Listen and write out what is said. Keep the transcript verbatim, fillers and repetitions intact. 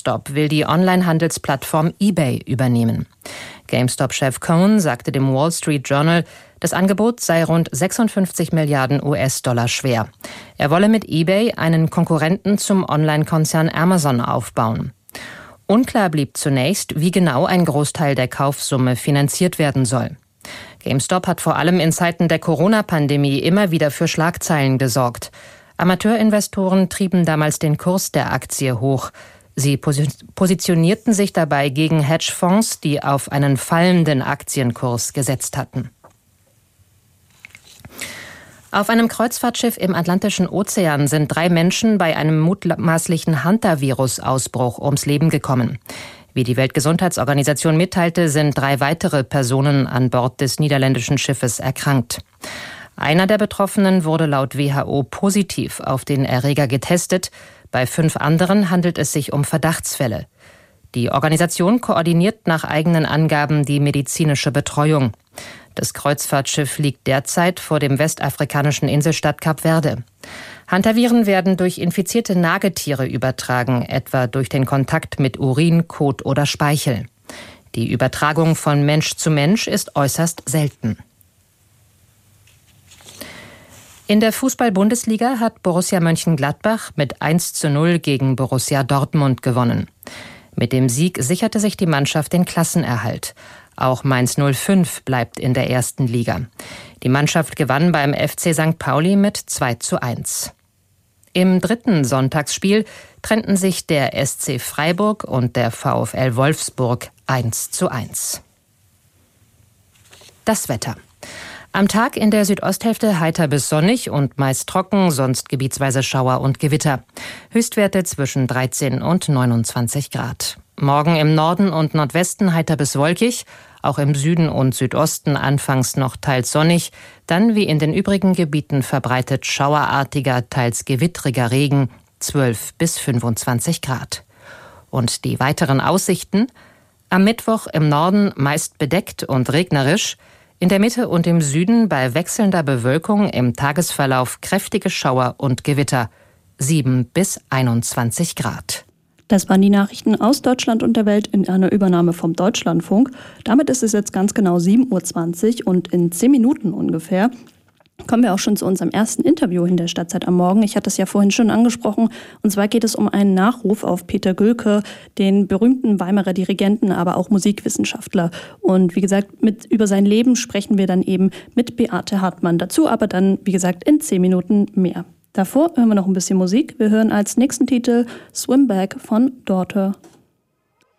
GameStop will die Online-Handelsplattform eBay übernehmen. GameStop-Chef Cohen sagte dem Wall Street Journal, das Angebot sei rund sechsundfünfzig Milliarden U S-Dollar schwer. Er wolle mit eBay einen Konkurrenten zum Online-Konzern Amazon aufbauen. Unklar blieb zunächst, wie genau ein Großteil der Kaufsumme finanziert werden soll. GameStop hat vor allem in Zeiten der Corona-Pandemie immer wieder für Schlagzeilen gesorgt. Amateurinvestoren trieben damals den Kurs der Aktie hoch. Sie positionierten sich dabei gegen Hedgefonds, die auf einen fallenden Aktienkurs gesetzt hatten. Auf einem Kreuzfahrtschiff im Atlantischen Ozean sind drei Menschen bei einem mutmaßlichen Hantavirus-Ausbruch ums Leben gekommen. Wie die Weltgesundheitsorganisation mitteilte, sind drei weitere Personen an Bord des niederländischen Schiffes erkrankt. Einer der Betroffenen wurde laut W H O positiv auf den Erreger getestet. Bei fünf anderen handelt es sich um Verdachtsfälle. Die Organisation koordiniert nach eigenen Angaben die medizinische Betreuung. Das Kreuzfahrtschiff liegt derzeit vor dem westafrikanischen Inselstaat Kap Verde. Hantaviren werden durch infizierte Nagetiere übertragen, etwa durch den Kontakt mit Urin, Kot oder Speichel. Die Übertragung von Mensch zu Mensch ist äußerst selten. In der Fußball-Bundesliga hat Borussia Mönchengladbach mit eins zu null gegen Borussia Dortmund gewonnen. Mit dem Sieg sicherte sich die Mannschaft den Klassenerhalt. Auch Mainz null fünf bleibt in der ersten Liga. Die Mannschaft gewann beim F C Sankt Pauli mit zwei zu eins. Im dritten Sonntagsspiel trennten sich der S C Freiburg und der VfL Wolfsburg eins zu eins. Das Wetter. Am Tag in der Südosthälfte heiter bis sonnig und meist trocken, sonst gebietsweise Schauer und Gewitter. Höchstwerte zwischen dreizehn und neunundzwanzig Grad. Morgen im Norden und Nordwesten heiter bis wolkig, auch im Süden und Südosten anfangs noch teils sonnig, dann wie in den übrigen Gebieten verbreitet schauerartiger, teils gewittriger Regen, zwölf bis fünfundzwanzig Grad. Und die weiteren Aussichten? Am Mittwoch im Norden meist bedeckt und regnerisch, in der Mitte und im Süden bei wechselnder Bewölkung im Tagesverlauf kräftige Schauer und Gewitter, sieben bis einundzwanzig Grad. Das waren die Nachrichten aus Deutschland und der Welt in einer Übernahme vom Deutschlandfunk. Damit ist es jetzt ganz genau sieben Uhr zwanzig und in zehn Minuten ungefähr kommen wir auch schon zu unserem ersten Interview in der Stadtzeit am Morgen. Ich hatte es ja vorhin schon angesprochen. Und zwar geht es um einen Nachruf auf Peter Gülke, den berühmten Weimarer Dirigenten, aber auch Musikwissenschaftler. Und wie gesagt, mit, über sein Leben sprechen wir dann eben mit Beate Hartmann. Dazu aber dann, wie gesagt, in zehn Minuten mehr. Davor hören wir noch ein bisschen Musik. Wir hören als nächsten Titel Swim Back von Daughter.